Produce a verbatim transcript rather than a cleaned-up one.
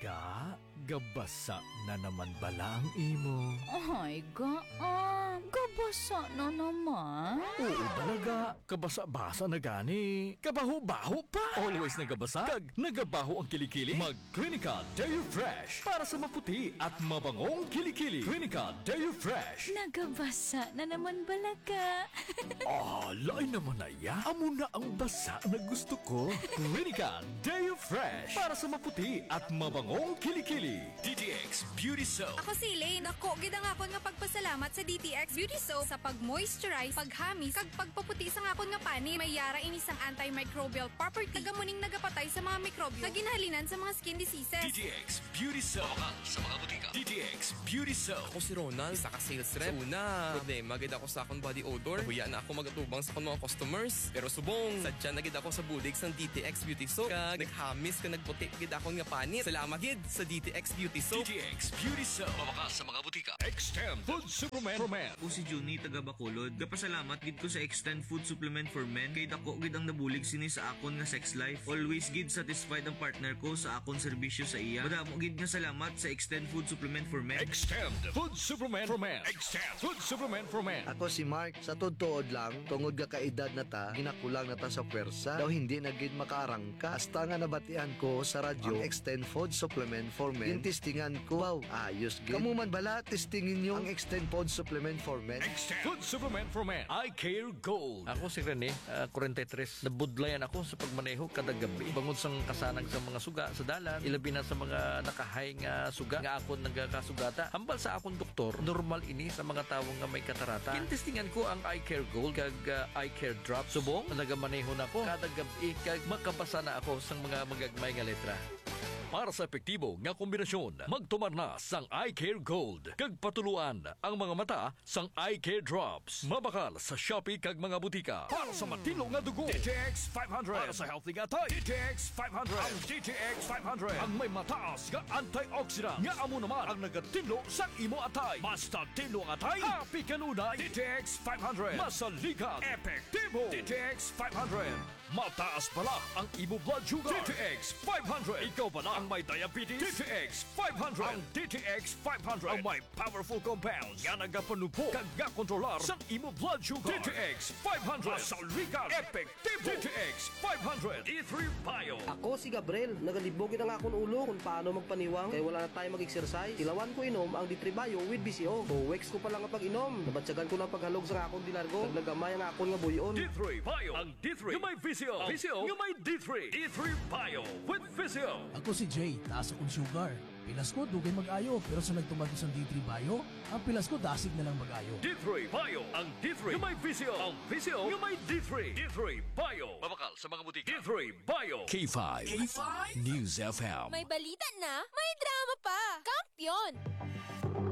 Ga, gabasa na naman bala ang imo. Ay, ga, ah, gabasa na naman. Oo balaga, kabasa-basa na gani. Kabaho-baho pa. Always nagabasa, kag nagabaho ang kilikili. Mag-Clinica Deo Fresh para sa maputi at mabangong kilikili. Clinica Deo Fresh. Nagabasa na naman balaga. Ah, lain naman na ya. Amo na ang basa na gusto ko. Clinica Deo Fresh para sa maputi at mabangong kilikili. D T X Beauty Soap. Ako si Elaine. Ako, gidang akon nga pagpasalamat sa D T X Beauty Soap sa pag-moisturize, paghamis, kag pagpaputi sa akon nga pani. May yara inisang antimicrobial property. Nagamuning nagapatay sa mga mikrobyo na ginhalinan sa mga skin diseases. D T X Beauty Soap. Mabakal sa mga butika. D T X Beauty Soap. Ako si Ronald, isa ka sales rep. Una, problema gid ako sa akong body odor. Huya na ako magatubang sa akong mga customers. Pero subong, sadya na gid ako sa bulig sang D T X Beauty Soap. Kag naghamis ka nagputi gid akong nga pani. Salamat gid sa D T X Beauty Soap. D T X Beauty Soap. Mabakal sa mga butika. Extend Food Supplement for Men. Ako si Juni taga Bacolod. Gapasalamat gid ko sa Extend Food Supplement for Men kay dako gid ang nabulig sini sa akon nga sex life. Always gid satisfied ang partner ko sa akon serbisyo sa iya. Madamo gid nga salamat sa Extend Food Supplement for Men. Extend Food Supplement for Men. Extend Food Supplement for Men. Ako si Mark, sa todtood lang, tungod ga kaedad na ta, ginakulang na ta sa pwersa, daw hindi na gid makaarangka. Hasta nga nabatian ko sa radyo, ang Extend Food Supplement for Men. Yung testingan ko, wow, ayos gid. Kamu man bala, testingin nyo ang Extend Food Supplement for Men. Extend Food Supplement for Men. I Care Gold. Ako si Rene, uh, forty-three. Nabudlayan ako sa pagmaneho kada gabi. Bangod sang kasanang sa mga suga sa dalan, ilabi na sa mga nakahay nga suga nga akon nagakasugata. Hambal sa akong doktor, normal ini sa mga tawo nga may katarata. Kinistingan ko ang I Care Gold kag uh, I Care Drop. Subong, nagamaneho na ko kada gabi kag makabasa na ako sang mga magagmay nga letra. Para sa epektibo nga kombinasyon, magtumar na sang I Care Gold. Kag patuluan ang mga mata sang I Care Drops. Mabakal sa Shopee kag mga butika. Para sa matino nga dugo, D T X five hundred. Para sa healthy nga tay, D T X five hundred. Ang D T X five hundred ang may mataas nga antioxidant. Nga amo naman ang nagatinlo sang imo atay. Basta tinlo ang atay, happy kanunay. D T X five hundred. Masalikat, epektibo. D T X five hundred. Mataas pala ang imo blood sugar. D T X five hundred. Ikaw pala ang may diabetes. D T X five hundred. Ang D T X five hundred ang may powerful compounds nga nagapanupo kag nga kontrolar sa imo blood sugar. D T X five hundred. Masalikat, epektibo. D T X five hundred. D three Bio. Ako si Gabriel, nagalibog ang akong ulo kung paano magpaniwang kaya wala na tayo mag-exercise. Tilawan ko inom ang D three Bio with B C O. Buwex ko pa lang ang pag-inom. Nabatsagan ko ng paghalog sa akong dilargo. Naglagamay ang akong nga buyon. D three Bio. Ang D three yung may V C O. V C O yung may D three. D three Bio with V C O. Ako si Jay, taas akong sugar. Pilas ko dugay mag-ayo, pero sa nagtumago sa D three Bio, ang pilas ko dasig na lang mag-ayo. D three Bio. Ang D three yung may V C O. Ang V C O yung may D three. D three Bio. Mabakal sa mga butika. D three Bio. K five. K five News F M. May balita na, may drama pa. Kampiyon!